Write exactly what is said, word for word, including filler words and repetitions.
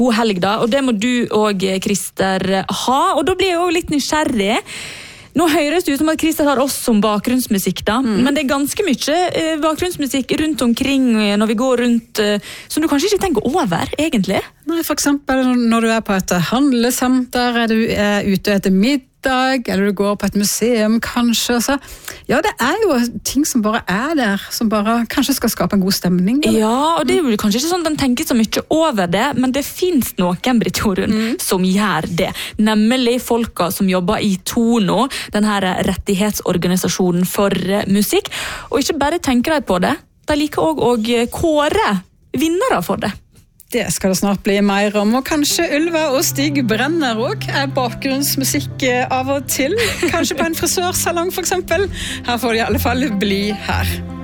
God helg da, og det må du og Christer ha, og da blir jeg også litt nysgjerrig. Nå høres det ut som at Christer har oss som bakgrunnsmusikk da, mm. men det er ganske mye eh, bakgrunnsmusikk rundt omkring når vi går rundt, eh, som du kanskje ikke tenker over, egentlig. Nei, for eksempel når du er på et handlesenter, er du er ute etter middag, eller du går på et museum kanskje, så ja, det er jo ting som bare er der, som bare kanskje skal skape en god stemning. Eller? Ja, og det er jo kanskje ikke sånn at de tenker så mye over det, men det finnes noen, Britt Jorunn, mm. som gjør det. Nemlig folka som jobber i Tono, den her rettighetsorganisasjonen for musikk, og ikke bare tenker de på det, de liker også å kåre vinnere for det. Det skal det snart bli mer om, og kanskje Ylva og Stig Brenner også er bakgrunnsmusikk av og til. Kanskje på en frisørsalong for eksempel. Her får de i alle fall bli her.